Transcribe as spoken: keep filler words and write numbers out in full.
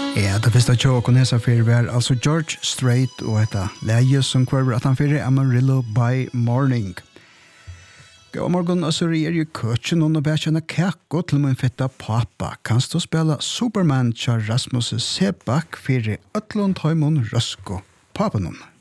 Ja, det første tjå og nesa fyrir var altså George Strait og etta leie som kvarver at han fyrir Amarillo by Morning. Gå morgon og så er jo køtjen og bækjana kakko til min fetta pappa. Kanst du spela Superman tja Rasmus Sebak fyrir Ötlund Haimon Røsko. Pappa noen.